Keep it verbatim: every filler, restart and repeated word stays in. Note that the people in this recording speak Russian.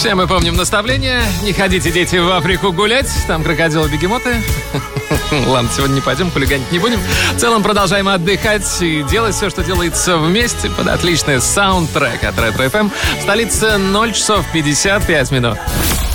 Все мы помним наставление. Не ходите, дети, в Африку гулять. Там крокодилы-бегемоты. Ладно, сегодня не пойдем, хулиганить не будем. В целом продолжаем отдыхать и делать все, что делается вместе под отличный саундтрек от Ретро эф эм. В столице ноль часов пятьдесят пять минут.